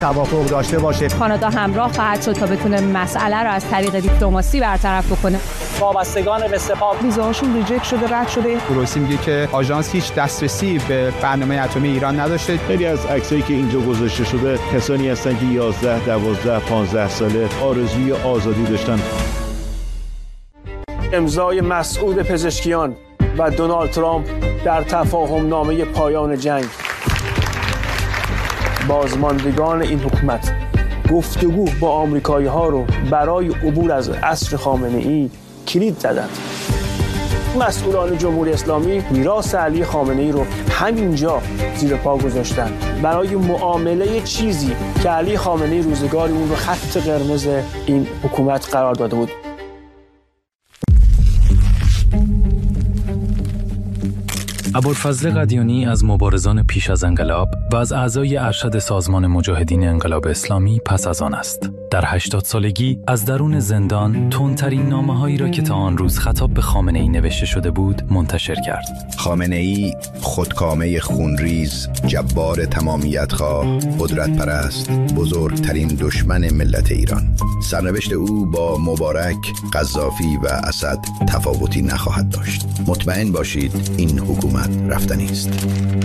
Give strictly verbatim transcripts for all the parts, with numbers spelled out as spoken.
توافق داشته باشه. کانادا همراه خواهد شد تا بتونه مسئله رو از طریق دیپلماسی برطرف بکنه. وابستگان به سپاه ویزاهاشون ریجکت شده، رد شده. روسی میگه که آژانس هیچ دسترسی به برنامه اتمی ایران نداشته. خیلی از عکسایی که اینجا گذاشته شده کسانی هستن که یازده، دوازده، پانزده ساله آرزوی آزادی داشتن. امضای مسعود پزشکیان و دونالد ترامپ در تفاهم نامه پایان جنگ. بازماندگان این حکومت گفتگو با آمریکایی ها رو برای عبور از عصر خامنه ای کلید زدند. مسئولان جمهوری اسلامی میراث علی خامنه ای رو همینجا زیر پا گذاشتن برای معامله چیزی که علی خامنه ای روزگاری اون رو خط قرمز این حکومت قرار داده بود. ابوالفضل قدیانی از مبارزان پیش از انقلاب و از اعضای ارشد سازمان مجاهدین انقلاب اسلامی پس از آن است. در هشتاد سالگی از درون زندان تندترین نامه‌هایی را که تا آن روز خطاب به خامنه‌ای نوشته شده بود منتشر کرد. خامنه‌ای خودکامه خونریز، جبار تمامیت‌خواه، قدرت پرست، بزرگترین دشمن ملت ایران. سرنوشت او با مبارک، قذافی و اسد تفاوتی نخواهد داشت. مطمئن باشید این حکومت رفتنی است.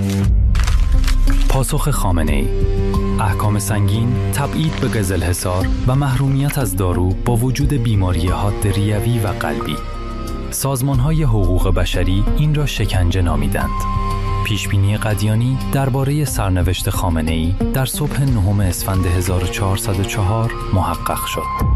پاسخ خامنه‌ای: احکام سنگین، تبعید به قزلحصار و محرومیت از دارو با وجود بیماری حاد ریوی و قلبی. سازمان‌های حقوق بشری این را شکنجه نامیدند. پیشبینی قدیانی درباره سرنوشت خامنه‌ای در صبح نهم اسفند هزار و چهارصد و چهار محقق شد.